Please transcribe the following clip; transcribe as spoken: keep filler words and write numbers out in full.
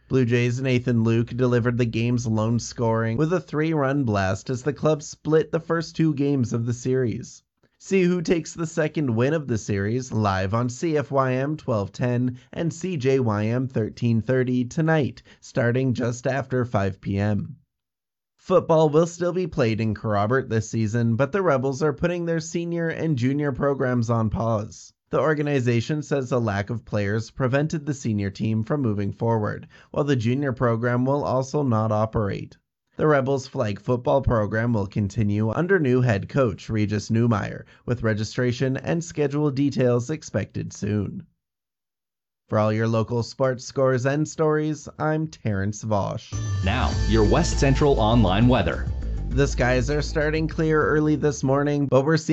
Blue Jays' Nathan Luke delivered the game's lone scoring with a three-run blast as the club split the first two games of the series. See who takes the second win of the series live on C F Y M twelve ten and C J Y M thirteen thirty tonight, starting just after five p.m. Football will still be played in Kerrobert this season, but the Rebels are putting their senior and junior programs on pause. The organization says a lack of players prevented the senior team from moving forward, while the junior program will also not operate. The Rebels flag football program will continue under new head coach Regis Newmeyer, with registration and schedule details expected soon. For all your local sports scores and stories, I'm Terrence Vosch. Now, your West Central online weather. The skies are starting clear early this morning, but we're seeing